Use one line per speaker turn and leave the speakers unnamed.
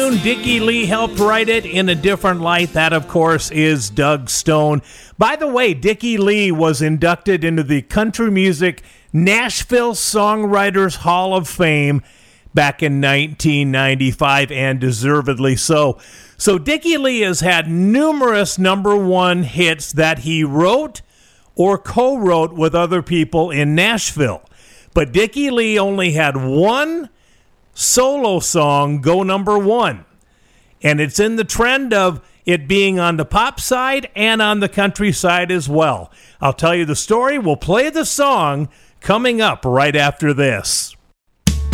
Dickie Lee helped write it. In a Different Light. That, of course, is Doug Stone. By the way, Dickie Lee was inducted into the Country Music Nashville Songwriters Hall of Fame back in 1995, and deservedly so. So Dickie Lee has had numerous number one hits that he wrote or co-wrote with other people in Nashville. But Dickie Lee only had one solo song go number one. And it's in the trend of it being on the pop side and on the country side as well. I'll tell you the story. We'll play the song coming up right after this.